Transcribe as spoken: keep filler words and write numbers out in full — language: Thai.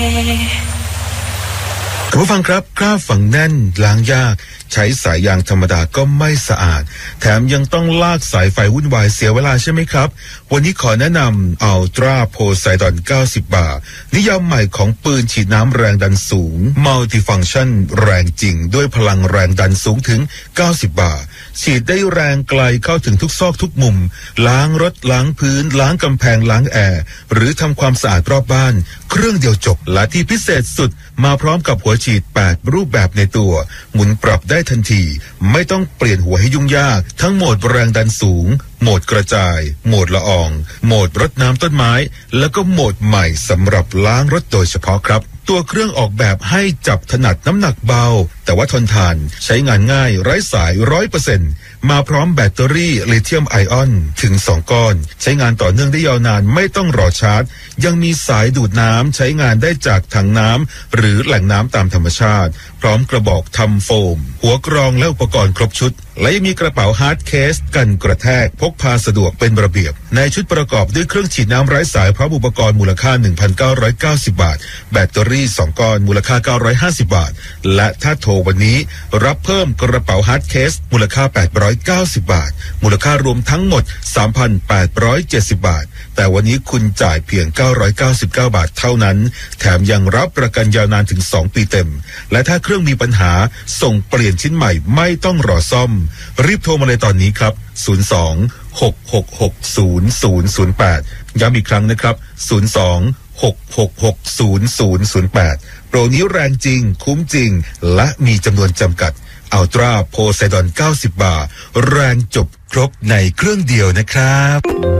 คุณผู้ฟังครับกล้าฝังแน่นล้างยากใช้สายยางธรรมดาก็ไม่สะอาดแถมยังต้องลากสายไฟวุ่นวายเสียเวลาใช่ไหมครับวันนี้ขอแนะนำอัลตราโพไซดอนเก้าสิบบาร์นิยามใหม่ของปืนฉีดน้ำแรงดันสูงมัลติฟังก์ชันแรงจริงด้วยพลังแรงดันสูงถึงเก้าสิบบาร์ฉีดได้แรงไกลเข้าถึงทุกซอกทุกมุมล้างรถล้างพื้นล้างกำแพงล้างแอร์หรือทำความสะอาดรอบบ้านเครื่องเดียวจบและที่พิเศษสุดมาพร้อมกับหัวฉีดแปดรูปแบบในตัวหมุนปรับได้ทันทีไม่ต้องเปลี่ยนหัวให้ยุ่งยากทั้งโหมดแรงดันสูงโหมดกระจายโหมดละอองโหมดรดน้ำต้นไม้แล้วก็โหมดใหม่สำหรับล้างรถโดยเฉพาะครับตัวเครื่องออกแบบให้จับถนัดน้ำหนักเบาแต่ว่าทนทานใช้งานง่ายไร้สาย ร้อยเปอร์เซ็นต์ มาพร้อมแบตเตอรี่ลิเธียมไอออนถึงสองก้อนใช้งานต่อเนื่องได้ยาวนานไม่ต้องรอชาร์จยังมีสายดูดน้ำใช้งานได้จากถังน้ำหรือแหล่งน้ำตามธรรมชาติพร้อมกระบอกทำโฟมหัวกรองและอุปกรณ์ครบชุดและยังมีกระเป๋าฮาร์ดเคสกันกระแทกพกพาสะดวกเป็นระเบียบในชุดประกอบด้วยเครื่องฉีดน้ำไร้สายพร้อมอุปกรณ์มูลค่า หนึ่งพันเก้าร้อยเก้าสิบ บาทแบตเตอรี่สองก้อนมูลค่าเก้าร้อยห้าสิบบาทและถ้าโทรวันนี้รับเพิ่มกระเป๋าฮาร์ดเคสมูลค่าแปดร้อยเก้าสิบบาทมูลค่ารวมทั้งหมด สามพันแปดร้อยเจ็ดสิบ บาทแต่วันนี้คุณจ่ายเพียงเก้าร้อยเก้าสิบเก้าบาทเท่านั้นแถมยังรับประกันยาวนานถึงสองปีเต็มและถ้าเครื่องมีปัญหาส่งเปลี่ยนชิ้นใหม่ไม่ต้องรอซ่อมรีบโทรมาเลยตอนนี้ครับศูนย์ สอง หก หก หก ศูนย์ ศูนย์ ศูนย์ แปดย้ำอีกครั้งนะครับศูนย์ สอง หก หก หก ศูนย์ ศูนย์ ศูนย์ แปดโปรนี้แรงจริงคุ้มจริงและมีจำนวนจำกัดอัลตราโพไซดอนเก้าสิบบาร์แรงจบครบในเครื่องเดียวนะครับ